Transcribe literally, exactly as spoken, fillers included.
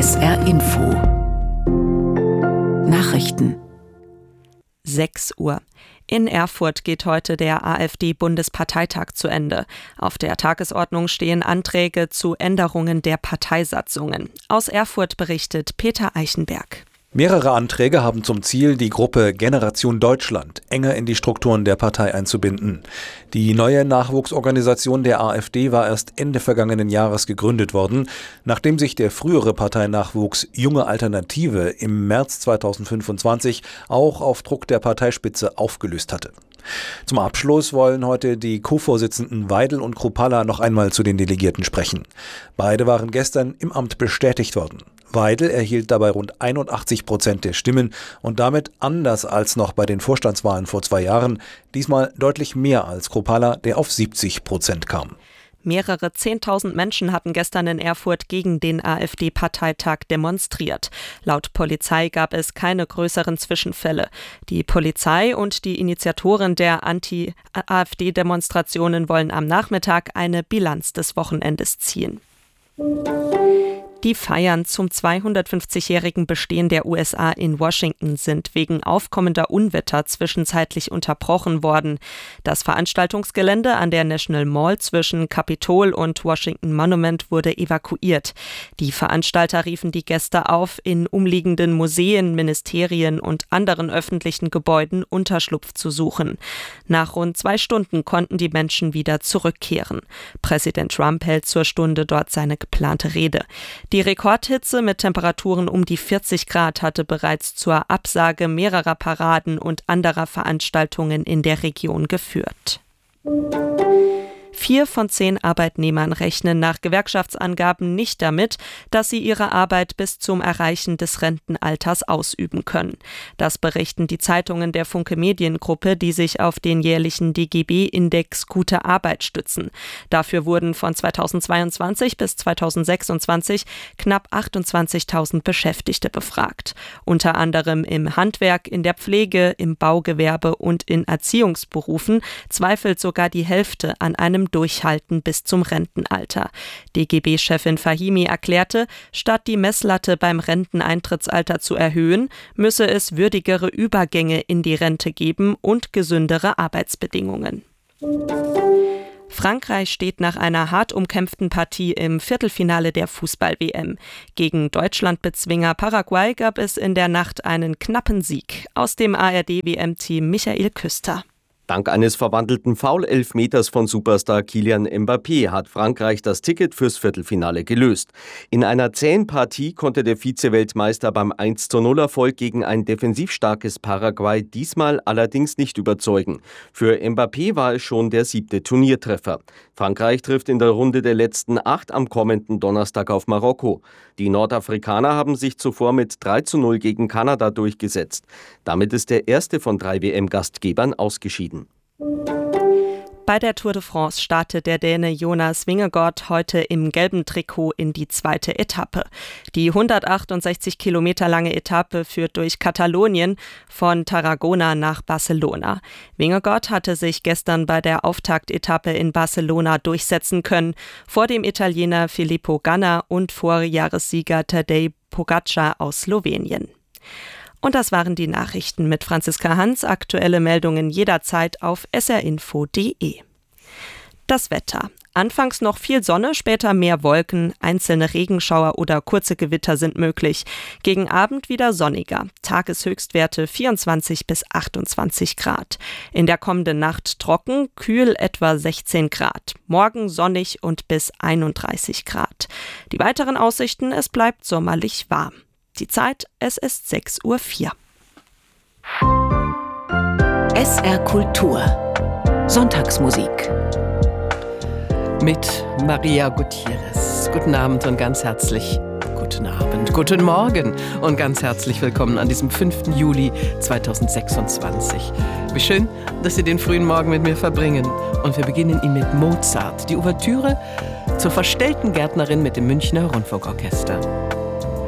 S R Info Nachrichten. sechs Uhr. In Erfurt geht heute der AfD-Bundesparteitag zu Ende. Auf der Tagesordnung stehen Anträge zu Änderungen der Parteisatzungen. Aus Erfurt berichtet Peter Eichenberg. Mehrere Anträge haben zum Ziel, die Gruppe Generation Deutschland enger in die Strukturen der Partei einzubinden. Die neue Nachwuchsorganisation der AfD war erst Ende vergangenen Jahres gegründet worden, nachdem sich der frühere Parteinachwuchs Junge Alternative im März zweitausendfünfundzwanzig auch auf Druck der Parteispitze aufgelöst hatte. Zum Abschluss wollen heute die Co-Vorsitzenden Weidel und Kruppalla noch einmal zu den Delegierten sprechen. Beide waren gestern im Amt bestätigt worden. Weidel erhielt dabei rund einundachtzig Prozent der Stimmen und damit, anders als noch bei den Vorstandswahlen vor zwei Jahren, diesmal deutlich mehr als Kruppalla, der auf siebzig Prozent kam. Mehrere Zehntausend Menschen hatten gestern in Erfurt gegen den AfD-Parteitag demonstriert. Laut Polizei gab es keine größeren Zwischenfälle. Die Polizei und die Initiatoren der Anti-AfD-Demonstrationen wollen am Nachmittag eine Bilanz des Wochenendes ziehen. Die Feiern zum zweihundertfünfzigjährigen Bestehen der U S A in Washington sind wegen aufkommender Unwetter zwischenzeitlich unterbrochen worden. Das Veranstaltungsgelände an der National Mall zwischen Capitol und Washington Monument wurde evakuiert. Die Veranstalter riefen die Gäste auf, in umliegenden Museen, Ministerien und anderen öffentlichen Gebäuden Unterschlupf zu suchen. Nach rund zwei Stunden konnten die Menschen wieder zurückkehren. Präsident Trump hält zur Stunde dort seine geplante Rede. Die Rekordhitze mit Temperaturen um die vierzig Grad hatte bereits zur Absage mehrerer Paraden und anderer Veranstaltungen in der Region geführt. Vier von zehn Arbeitnehmern rechnen nach Gewerkschaftsangaben nicht damit, dass sie ihre Arbeit bis zum Erreichen des Rentenalters ausüben können. Das berichten die Zeitungen der Funke Mediengruppe, die sich auf den jährlichen D G B-Index Gute Arbeit stützen. Dafür wurden von zweitausendzweiundzwanzig bis zweitausendsechsundzwanzig knapp achtundzwanzigtausend Beschäftigte befragt. Unter anderem im Handwerk, in der Pflege, im Baugewerbe und in Erziehungsberufen zweifelt sogar die Hälfte an einem Durchhalten bis zum Rentenalter. D G B-Chefin Fahimi erklärte, statt die Messlatte beim Renteneintrittsalter zu erhöhen, müsse es würdigere Übergänge in die Rente geben und gesündere Arbeitsbedingungen. Frankreich steht nach einer hart umkämpften Partie im Viertelfinale der Fußball-W M. Gegen Deutschlandbezwinger Paraguay gab es in der Nacht einen knappen Sieg. Aus dem A R D-W M-Team Michael Küster. Dank eines verwandelten Foul-Elfmeters von Superstar Kylian Mbappé hat Frankreich das Ticket fürs Viertelfinale gelöst. In einer zähen Partie konnte der Vize-Weltmeister beim eins zu null Erfolg gegen ein defensiv starkes Paraguay diesmal allerdings nicht überzeugen. Für Mbappé war es schon der siebte Turniertreffer. Frankreich trifft in der Runde der letzten acht am kommenden Donnerstag auf Marokko. Die Nordafrikaner haben sich zuvor mit drei zu null gegen Kanada durchgesetzt. Damit ist der erste von drei W M-Gastgebern ausgeschieden. Bei der Tour de France startet der Däne Jonas Vingegaard heute im gelben Trikot in die zweite Etappe. Die hundertachtundsechzig Kilometer lange Etappe führt durch Katalonien von Tarragona nach Barcelona. Vingegaard hatte sich gestern bei der Auftaktetappe in Barcelona durchsetzen können, vor dem Italiener Filippo Ganna und Vorjahressieger Tadej Pogačar aus Slowenien. Und das waren die Nachrichten mit Franziska Hans. Aktuelle Meldungen jederzeit auf s r info punkt d e. Das Wetter. Anfangs noch viel Sonne, später mehr Wolken, einzelne Regenschauer oder kurze Gewitter sind möglich. Gegen Abend wieder sonniger. Tageshöchstwerte vierundzwanzig bis achtundzwanzig Grad. In der kommenden Nacht trocken, kühl etwa sechzehn Grad. Morgen sonnig und bis einunddreißig Grad. Die weiteren Aussichten, es bleibt sommerlich warm. Die Zeit, es ist sechs Uhr vier. S R Kultur. Sonntagsmusik. Mit Maria Gutierrez. Guten Abend und ganz herzlich guten Abend, guten Morgen und ganz herzlich willkommen an diesem fünften Juli zweitausendsechsundzwanzig. Wie schön, dass Sie den frühen Morgen mit mir verbringen. Und wir beginnen ihn mit Mozart, die Ouvertüre zur verstellten Gärtnerin mit dem Münchner Rundfunkorchester.